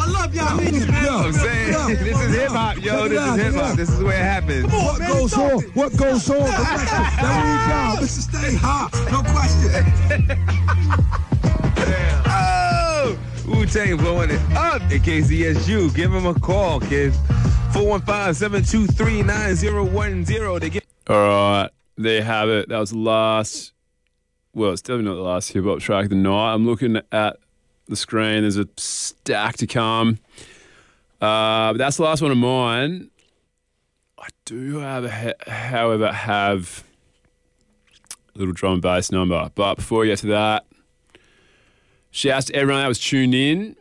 I love y'all. I'm saying, this is hip hop, yo. This is hip hop. This is where it happens. Come on, What man, goes on? What goes on? That means stay hot. No question. Oh! Wu-Tang blowing it up in KCSU. Give him a call, kid. 415-723-9010. They get. All right, there you have it. That was the last. Well, it's definitely not the last hip hop track of the night. I'm looking at the screen. There's a stack to come. But that's the last one of mine. I do however, have a little drum and bass number. But before we get to that, shouts to everyone that was tuned in.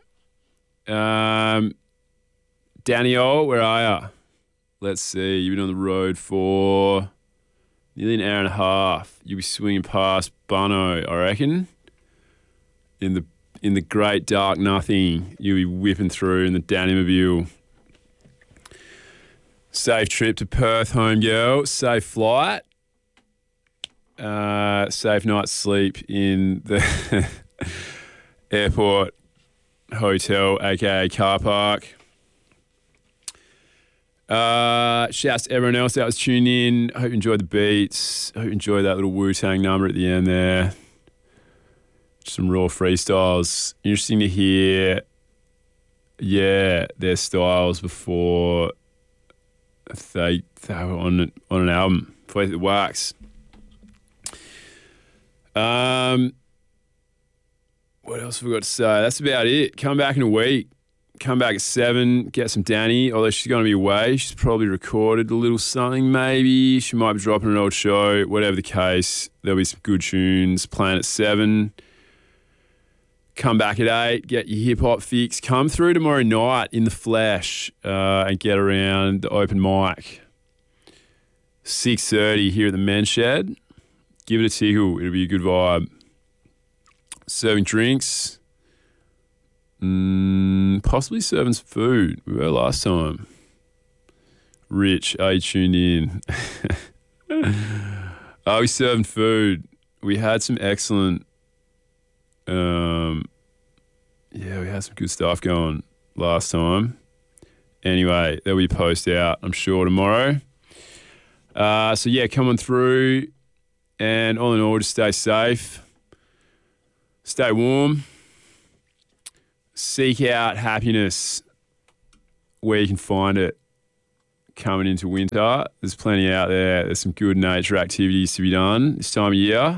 Daniel, where are you? Let's see. You've been on the road for nearly an hour and a half. You'll be swinging past Bunno, I reckon. In the great dark nothing, you'll be whipping through in the Danny-mobile. Safe trip to Perth, home girl. Safe flight. Safe night's sleep in the airport hotel, aka car park. Shouts to everyone else that was tuned in. I hope you enjoyed the beats. I hope you enjoyed that little Wu-Tang number at the end there. Some raw freestyles. Interesting to hear, their styles before they were on an album, before they hit the wax. What else have we got to say? That's about it. Come back in a week. Come back at 7, get some Danny, although she's going to be away. She's probably recorded a little something maybe. She might be dropping an old show. Whatever the case, there'll be some good tunes playing at 7. Come back at 8, get your hip-hop fix. Come through tomorrow night in the flesh and get around the open mic. 6:30 here at the Men's Shed. Give it a tickle. It'll be a good vibe. Serving drinks. Possibly serving some food. We were last time. Rich, are you tuned in? Are we serving food? We had some excellent... we had some good stuff going last time. Anyway, there'll be a post out, I'm sure, tomorrow. So come on through. And all in all, just stay safe. Stay warm. Seek out happiness where you can find it coming into winter. There's plenty out there. There's some good nature activities to be done this time of year.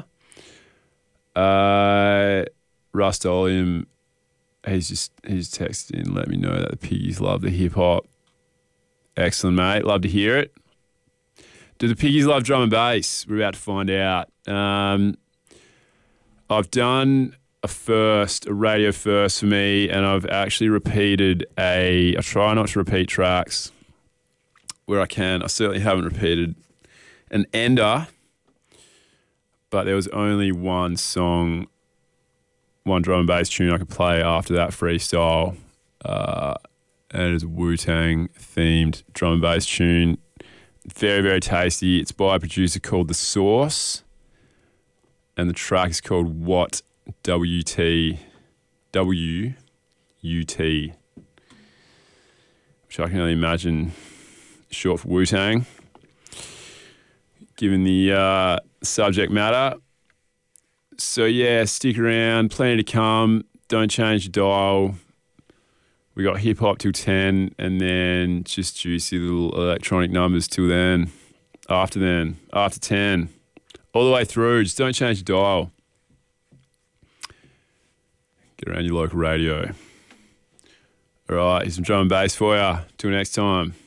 Rust-Oleum, he's texted in, let me know that the piggies love the hip-hop. Excellent, mate. Love to hear it. Do the piggies love drum and bass? We're about to find out. I've done a radio first for me, and I've actually repeated I try not to repeat tracks where I can. I certainly haven't repeated an ender, but there was only one song, one drum and bass tune I could play after that freestyle, and it is a Wu-Tang themed drum and bass tune. Very, very tasty. It's by a producer called The Source, and the track is called What W-T, W-U-T, which I can only imagine short for Wu-Tang, given the subject matter. So stick around, plenty to come. Don't change your dial. We got hip-hop till 10, and then just juicy little electronic numbers till then. After 10. All the way through, just don't change your dial. Get around your local radio. All right, here's some drum and bass for you. Till next time.